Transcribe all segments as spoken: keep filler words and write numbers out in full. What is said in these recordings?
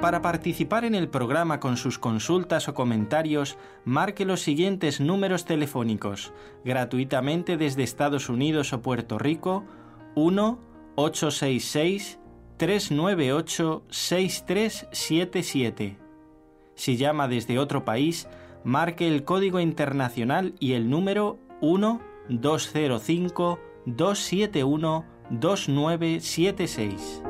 Para participar en el programa con sus consultas o comentarios, marque los siguientes números telefónicos, gratuitamente desde Estados Unidos o Puerto Rico: uno ocho seis seis, tres nueve ocho, seis tres siete siete. Si llama desde otro país, marque el código internacional y el número uno dos cero cinco, dos siete uno, dos nueve siete seis.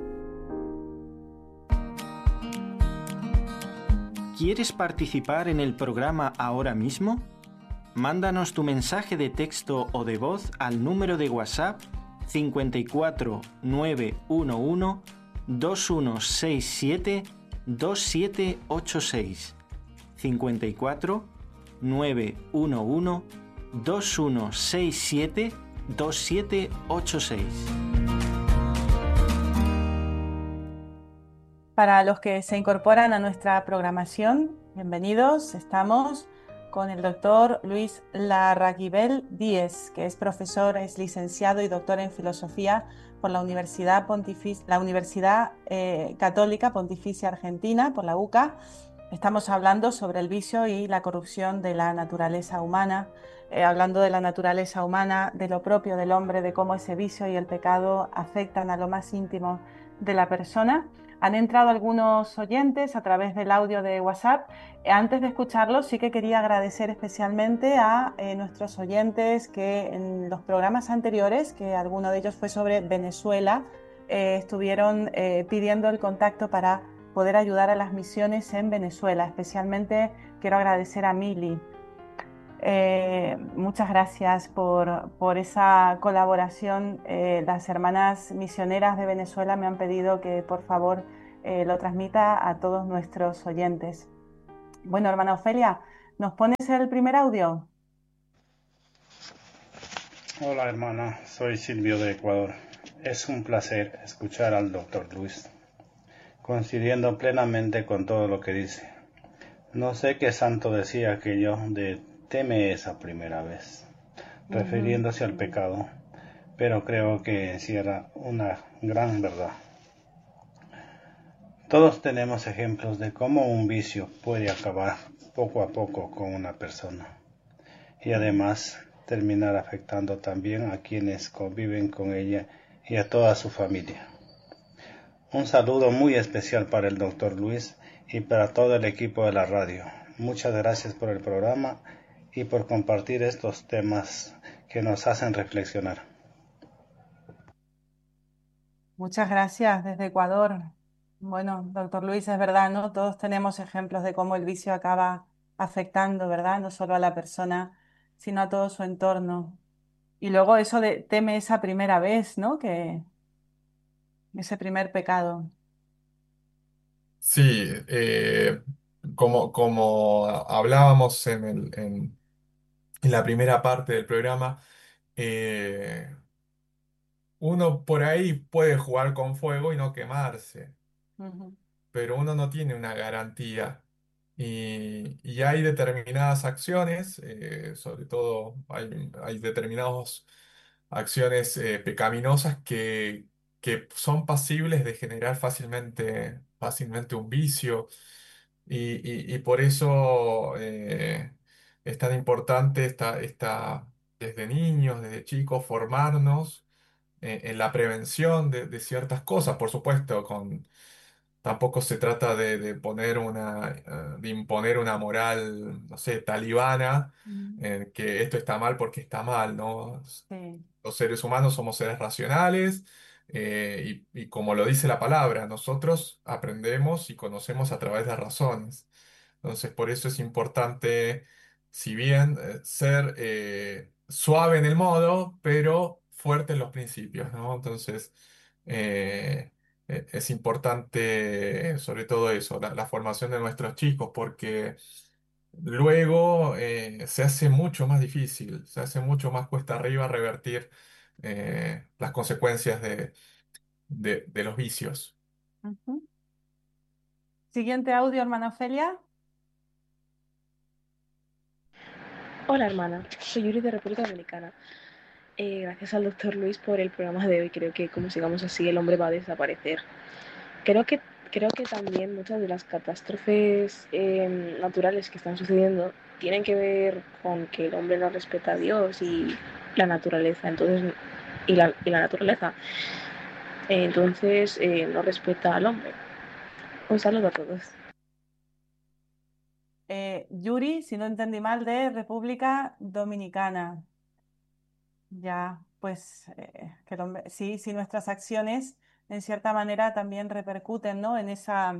¿Quieres participar en el programa ahora mismo? Mándanos tu mensaje de texto o de voz al número de WhatsApp cinco cuatro nueve uno uno, dos uno seis siete, dos siete ocho seis. cinco cuatro nueve uno uno, dos uno seis siete, dos siete ocho seis. Para los que se incorporan a nuestra programación, bienvenidos. Estamos con el doctor Luis Larraguibel Díez, que es profesor, es licenciado y doctor en filosofía por la Universidad, Pontific- la Universidad eh, Católica Pontificia Argentina, por la U C A. Estamos hablando sobre el vicio y la corrupción de la naturaleza humana, eh, hablando de la naturaleza humana, de lo propio del hombre, de cómo ese vicio y el pecado afectan a lo más íntimo de la persona. Han entrado algunos oyentes a través del audio de WhatsApp. Antes de escucharlos, sí que quería agradecer especialmente a eh, nuestros oyentes que en los programas anteriores, que alguno de ellos fue sobre Venezuela, eh, estuvieron eh, pidiendo el contacto para poder ayudar a las misiones en Venezuela. Especialmente quiero agradecer a Mili. Eh, muchas gracias por, por esa colaboración. Eh, las hermanas misioneras de Venezuela me han pedido que por favor eh, lo transmita a todos nuestros oyentes. Bueno, hermana Ofelia, ¿nos pones el primer audio? Hola hermana, soy Silvio de Ecuador. Es un placer escuchar al doctor Luis, coincidiendo plenamente con todo lo que dice. No sé qué santo decía aquello de teme esa primera vez, refiriéndose al pecado, pero creo que encierra una gran verdad. Todos tenemos ejemplos de cómo un vicio puede acabar poco a poco con una persona y además terminar afectando también a quienes conviven con ella y a toda su familia. Un saludo muy especial para el doctor Luis y para todo el equipo de la radio. Muchas gracias por el programa y por compartir estos temas que nos hacen reflexionar. Muchas gracias desde Ecuador. Bueno, doctor Luis, es verdad, ¿no? Todos tenemos ejemplos de cómo el vicio acaba afectando, ¿verdad? No solo a la persona, sino a todo su entorno. Y luego eso de teme esa primera vez, ¿no? Que ese primer pecado. Sí, eh, como, como hablábamos en el- en, en la primera parte del programa, eh, uno por ahí puede jugar con fuego y no quemarse, Ujú, pero uno no tiene una garantía. Y, y hay determinadas acciones, eh, sobre todo hay, hay determinadas acciones eh, pecaminosas que, que son pasibles de generar fácilmente, fácilmente un vicio. Y, y- y por eso eh, es tan importante esta, esta, desde niños, desde chicos, formarnos eh, en la prevención de, de ciertas cosas, por supuesto, con tampoco se trata de, de poner una, eh, de imponer una moral, no sé, talibana, ujú. en que esto está mal porque está mal, ¿no? Sí. Los seres humanos somos seres racionales, eh, y, y como lo dice la palabra, nosotros aprendemos y conocemos a través de razones. Entonces, por eso es importante, si bien eh, ser eh, suave en el modo, pero fuerte en los principios, ¿no? Entonces, eh, eh, es importante, eh, sobre todo eso, la, la formación de nuestros chicos, porque luego eh, se hace mucho más difícil, se hace mucho más cuesta arriba revertir eh, las consecuencias de, de- de los vicios. Ujú. Siguiente audio, hermana Ofelia. Hola hermana, soy Yuri de República Dominicana. Eh, gracias al doctor Luis por el programa de hoy. Creo que como sigamos así el hombre va a desaparecer. Creo que creo que también muchas de las catástrofes eh, naturales que están sucediendo tienen que ver con que el hombre no respeta a Dios y la naturaleza, entonces y la, y la naturaleza, eh, entonces eh, no respeta al hombre. Un saludo a todos. Eh, Yuri, si no entendí mal, de República Dominicana. Ya, pues eh, que el hombre- sí, sí, nuestras acciones en cierta manera también repercuten, ¿no? En esa,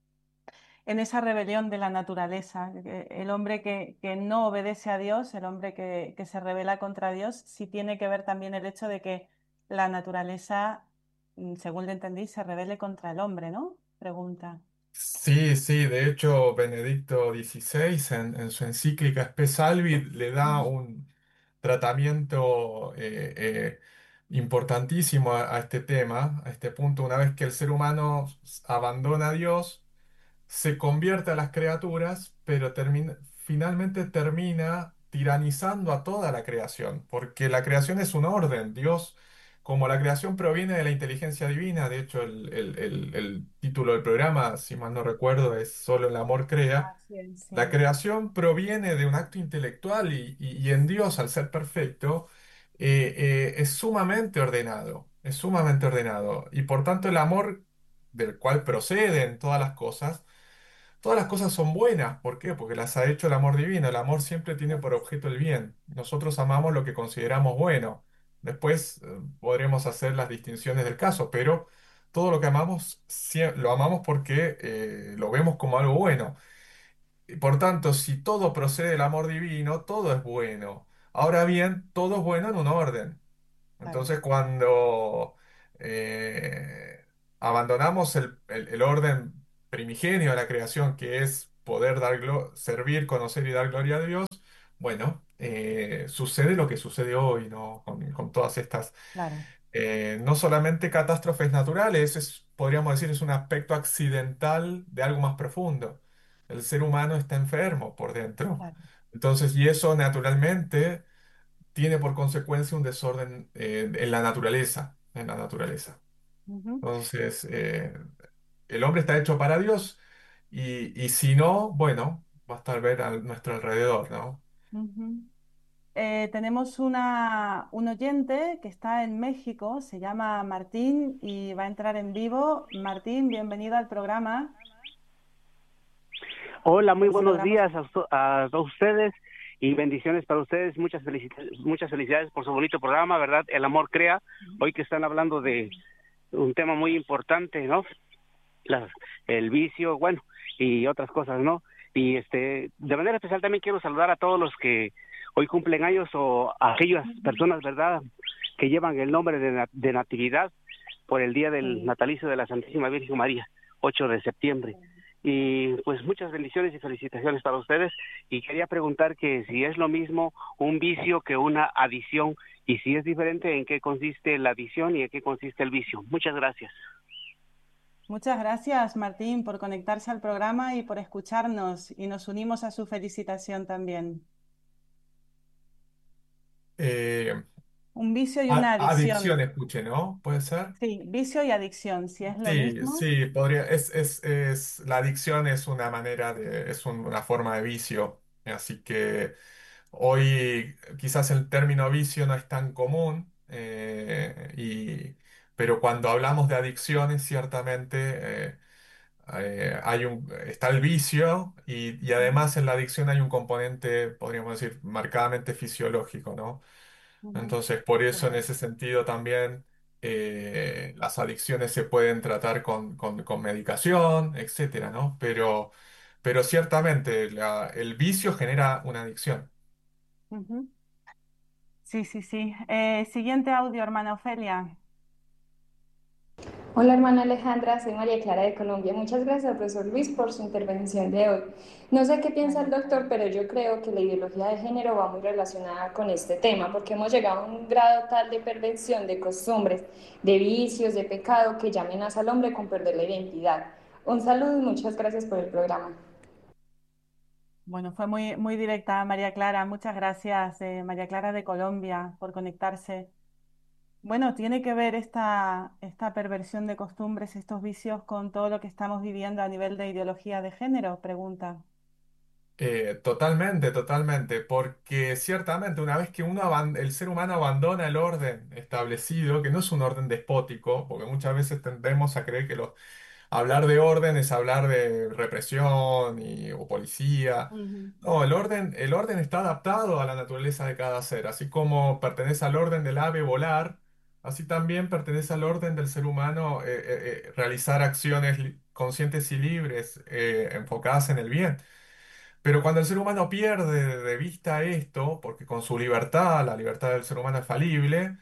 en esa rebelión de la naturaleza. Que El hombre que, que no obedece a Dios, el hombre que, que se rebela contra Dios, sí tiene que ver también el hecho de que la naturaleza, mm, según le entendí, se rebele contra el hombre, ¿no? Pregunta. Sí, sí, de hecho Benedicto dieciséis en, en su encíclica Spe Salvi le da Mm. un tratamiento eh, eh, importantísimo a, a este tema, a este punto, una vez que el ser humano s- abandona a Dios, se convierte a las criaturas, pero termina- finalmente termina tiranizando a toda la creación, porque la creación es un orden. Dios, como la creación proviene de la inteligencia divina, de hecho el, el- el- el título del programa, si mal no recuerdo, es Solo el amor crea. Así es, La sí. creación proviene de un acto intelectual y, y- y en Dios, al ser perfecto, eh, eh, es sumamente ordenado, es sumamente ordenado. Y por tanto el amor del cual proceden todas las cosas, todas las cosas son buenas. ¿Por qué? Porque las ha hecho el amor divino. El amor siempre tiene por objeto el bien. Nosotros amamos lo que consideramos bueno. Después eh, podremos hacer las distinciones del caso, pero todo lo que amamos, sie- lo amamos porque eh, lo vemos como algo bueno. Y por tanto, si todo procede del amor divino, todo es bueno. Ahora bien, todo es bueno en un orden. Claro, Entonces, cuando eh, abandonamos el, el- el orden primigenio de la creación, que es poder dar glo- servir, conocer y dar gloria a Dios, bueno, eh, sucede lo que sucede hoy, ¿no? Con, con todas estas, claro, eh, no solamente catástrofes naturales, es, podríamos decir, es un aspecto accidental de algo más profundo. El ser humano está enfermo por dentro. claro. Entonces, y eso naturalmente tiene por consecuencia un desorden eh, en la naturaleza, en la naturaleza. Ujú, Entonces, eh, el hombre está hecho para Dios y, y si no, bueno, basta ver a nuestro alrededor, ¿no? ujú. Eh, tenemos una, un oyente que está en México, se llama Martín y va a entrar en vivo. Martín, bienvenido al programa. Hola, muy Te buenos saludamos. días a, usto- a todos ustedes y bendiciones para ustedes. Muchas felicidades, muchas felicidades por su bonito programa, ¿verdad? El amor crea. Hoy que están hablando de un tema muy importante, ¿no? Las- el vicio, bueno, y otras cosas, ¿no? Y este, de manera especial también quiero saludar a todos los que hoy cumplen años o a aquellas personas, ¿verdad? Que llevan el nombre de, na- de Natividad por el día del Sí. natalicio de la Santísima Virgen María, ocho de septiembre. Y pues muchas bendiciones y felicitaciones para ustedes. Y quería preguntar que si es lo mismo un vicio que una adicción y si es diferente, en qué consiste la adicción y en qué consiste el vicio. Muchas gracias. Muchas gracias, Martín, por conectarse al programa y por escucharnos. Y nos unimos a su felicitación también. Eh, Un vicio y una a- adicción adicción. escuche, ¿no? ¿Puede ser? Sí, vicio y adicción, si es lo Sí, mismo. sí, podría, es, es, es, la adicción es una manera de, es un- una forma de vicio, así que hoy quizás el término vicio no es tan común, eh, y, pero cuando hablamos de adicciones, ciertamente eh, eh, hay un, está el vicio y, y Ujú, además en la adicción hay un componente, podríamos decir, marcadamente fisiológico, ¿no? ujú. Entonces, por eso en Verdad. ese sentido también eh, las adicciones se pueden tratar con, con- con medicación, etcétera, ¿no? Pero, pero ciertamente la- el vicio genera una adicción. Ujú. Sí, sí, sí. Eh, siguiente audio, hermana Ofelia. Hola hermana Alejandra, soy María Clara de Colombia. Muchas gracias al profesor Luis por su intervención de hoy. No sé qué piensa el María Clara. doctor, pero yo creo que la ideología de género va muy relacionada con este tema, porque hemos llegado a un grado tal de perversión de costumbres, de vicios, de pecado, que ya amenaza al hombre con perder la identidad. Un saludo y muchas gracias por el programa. Bueno, fue muy, muy directa, María Clara. Muchas gracias, eh, María Clara de Colombia, por conectarse. Bueno, ¿tiene que ver esta, esta perversión de costumbres, estos vicios con todo lo que estamos viviendo a nivel de ideología de género? Pregunta. Eh, totalmente, totalmente, porque ciertamente una vez que uno aban- el ser humano abandona el orden establecido, que no es un orden despótico, porque muchas veces tendemos a creer que los hablar de orden es hablar de represión y, o policía. Ujú, No, el orden, el orden está adaptado a la naturaleza de cada ser. Así como pertenece al orden del ave volar, así también pertenece al orden del ser humano eh, eh, eh, realizar acciones li- conscientes y libres eh, enfocadas en el bien. Pero cuando el ser humano pierde de de vista esto, porque con su libertad, la libertad del ser humano es falible,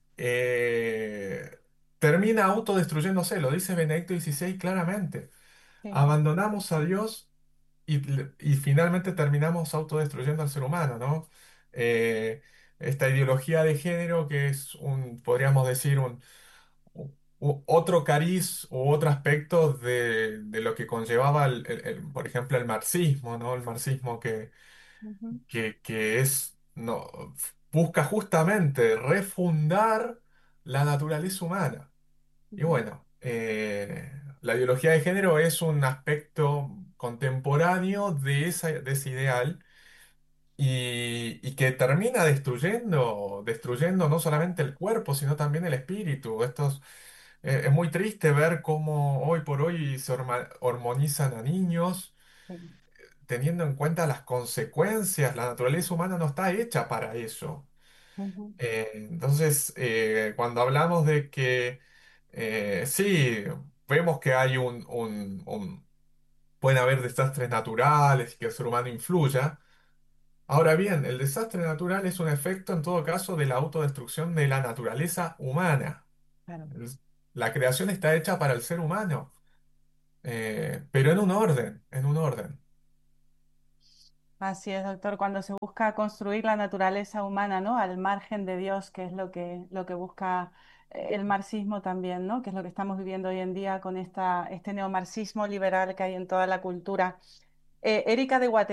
eh, termina autodestruyéndose, lo dice Benedicto dieciséis claramente. sí, Abandonamos a Dios y, y finalmente terminamos autodestruyendo al ser humano, ¿no? Eh, esta ideología de género que es un, podríamos decir, un, u- u- otro cariz u otro aspecto de, de lo que conllevaba, el- el- el- por ejemplo, el marxismo, ¿no? El marxismo que, ujú, que, que es, no, busca justamente refundar la naturaleza humana. Y ujú, bueno, eh, la ideología de género es un aspecto contemporáneo de esa, de ese ideal y, y que termina destruyendo, destruyendo no solamente el cuerpo, sino también el espíritu. Estos, eh, es muy triste ver cómo hoy por hoy se horma- hormonizan a niños, sí, teniendo en cuenta las consecuencias. La naturaleza humana no está hecha para eso. ujú, Eh, entonces, eh, cuando hablamos de que eh, sí, vemos que hay un, un- un- pueden haber desastres naturales y que el ser humano influya. Ahora bien, el desastre natural es un efecto en todo caso de la autodestrucción de la naturaleza humana. claro. Es- La creación está hecha para el ser humano, eh, pero en un orden, en un orden. Así es, doctor, cuando se busca construir la naturaleza humana, ¿no? Al margen de Dios, que es lo que, lo que busca eh, el marxismo también, ¿no? Que es lo que estamos viviendo hoy en día con esta, este neomarxismo liberal que hay en toda la cultura. Eh, Erika de Guatemala.